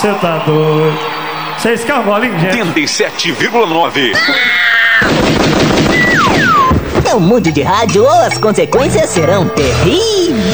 Você tá doido. Vocês querem um golinho, gente? 87,9. É um mundo de rádio ou as consequências serão terríveis.